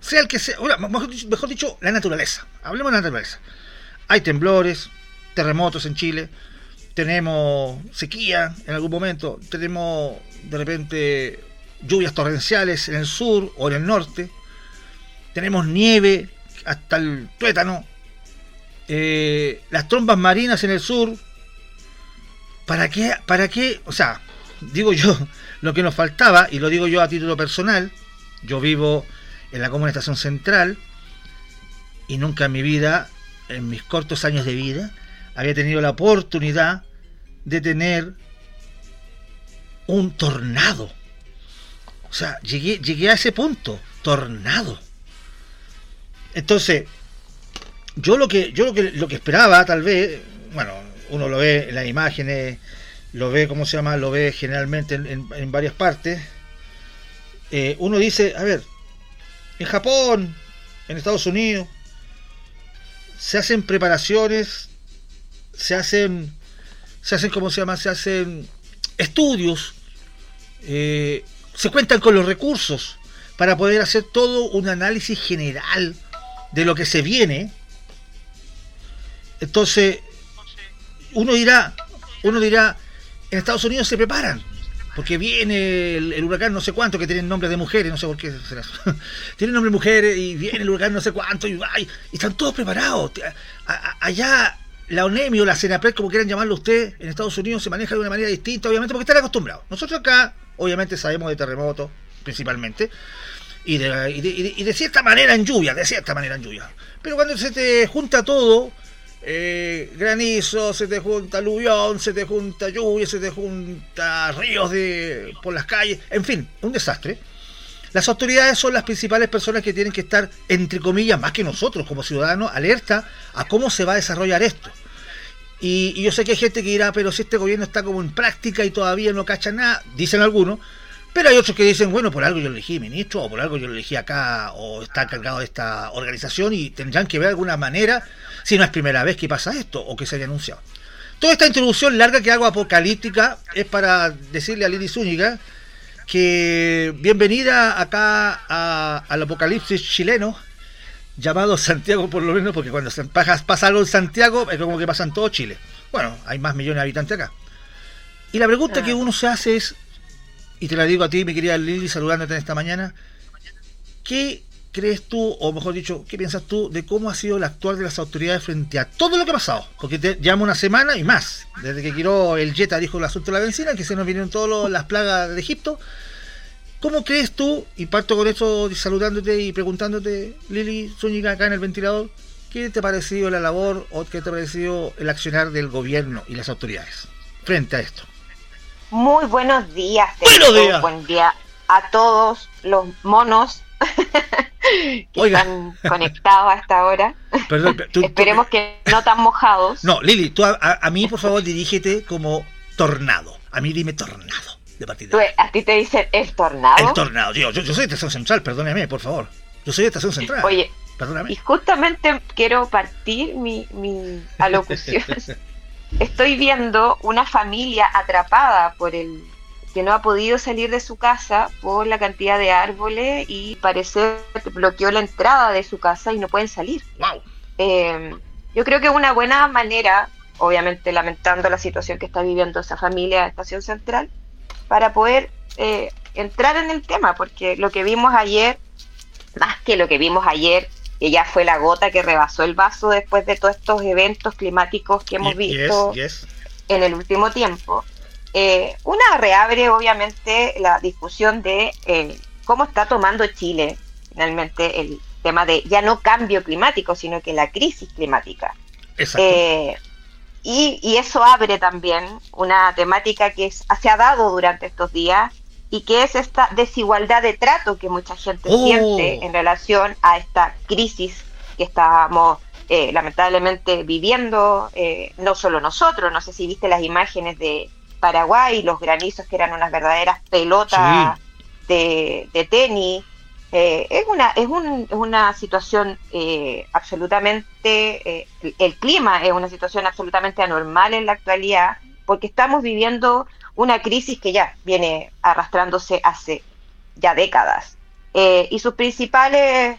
sea el que sea, bueno, mejor dicho, la naturaleza. Hablemos de la naturaleza. Hay temblores, terremotos en Chile, tenemos sequía en algún momento, tenemos de repente lluvias torrenciales en el sur o en el norte, tenemos nieve hasta el tuétano, las trombas marinas en el sur. ¿Para qué? O sea, digo yo, lo que nos faltaba, y lo digo yo a título personal, yo vivo en la comuna de Estación Central y nunca en mi vida, en mis cortos años de vida, había tenido la oportunidad de tener un tornado. O sea, llegué a ese punto, tornado. Entonces, yo lo que esperaba, tal vez, bueno, uno lo ve en las imágenes, lo ve, lo ve generalmente en varias partes. Uno dice, a ver, en Japón, en Estados Unidos, se hacen preparaciones, se hacen estudios, se cuentan con los recursos para poder hacer todo un análisis general de lo que se viene. Entonces, uno dirá, en Estados Unidos se preparan, porque viene el huracán no sé cuánto, que tienen nombres de mujeres, no sé por qué será eso. Tienen nombres de mujeres, y viene el huracán no sé cuánto, y están todos preparados. Allá, la ONEMI o la CENAPRED, como quieran llamarlo ustedes, en Estados Unidos se maneja de una manera distinta, obviamente, porque están acostumbrados. Nosotros acá, obviamente, sabemos de terremotos, principalmente, y de cierta manera en lluvia, Pero cuando se te junta todo, granizo, se te junta aluvión, se te junta lluvia, se te junta ríos por las calles, en fin, un desastre. Las autoridades son las principales personas que tienen que estar, entre comillas, más que nosotros como ciudadanos, alerta a cómo se va a desarrollar esto. Y yo sé que hay gente que dirá, pero si este gobierno está como en práctica y todavía no cacha nada, dicen algunos, pero hay otros que dicen, bueno, por algo yo lo elegí ministro, o por algo yo lo elegí acá, o está encargado de esta organización, y tendrán que ver de alguna manera si no es primera vez que pasa esto, o que se haya anunciado. Toda esta introducción larga que hago apocalíptica es para decirle a Lili Zúñiga que bienvenida acá al apocalipsis chileno, llamado Santiago, por lo menos, porque cuando pasa algo en Santiago es como que pasa en todo Chile. Bueno, hay más millones de habitantes acá. Y la pregunta que uno se hace es, y te la digo a ti, mi querida Lili, saludándote en esta mañana, ¿qué crees tú, o mejor dicho, qué piensas tú de cómo ha sido el actuar de las autoridades frente a todo lo que ha pasado? Porque llevamos una semana y más, desde que Quiró el Jetta dijo el asunto de la benzina, que se nos vinieron todas las plagas de Egipto. ¿Cómo crees tú, y parto con eso saludándote y preguntándote, Lili Zúñiga, acá en el ventilador, qué te ha parecido la labor o qué te ha parecido el accionar del gobierno y las autoridades frente a esto? Muy buenos días. ¡Buenos días! Buen día a todos los monos que están conectados a esta hora. Perdón, Esperemos que no tan mojados. No, Lili, tú a mí, por favor, dirígete como tornado. A mí dime tornado. De partida. ¿A ti te dicen el tornado? El tornado, yo soy de Estación Central, perdóname, por favor. Yo soy de Estación Central. Oye, perdóname. Y justamente quiero partir mi alocución. Estoy viendo una familia atrapada por que no ha podido salir de su casa por la cantidad de árboles y parece que bloqueó la entrada de su casa y no pueden salir. Wow. Yo creo que es una buena manera, obviamente lamentando la situación que está viviendo esa familia de Estación Central, para poder entrar en el tema, porque lo que vimos ayer, más que lo que vimos ayer, que ya fue la gota que rebasó el vaso después de todos estos eventos climáticos que hemos visto en el último tiempo, una reabre obviamente la discusión de cómo está tomando Chile finalmente el tema de ya no cambio climático, sino que la crisis climática. Exacto. Y eso abre también una temática que se ha dado durante estos días y que es esta desigualdad de trato que mucha gente siente en relación a esta crisis que estamos lamentablemente viviendo, no solo nosotros. No sé si viste las imágenes de Paraguay, los granizos que eran unas verdaderas pelotas de tenis. Es una situación absolutamente, el clima es una situación absolutamente anormal en la actualidad, porque estamos viviendo una crisis que ya viene arrastrándose hace ya décadas, y sus principales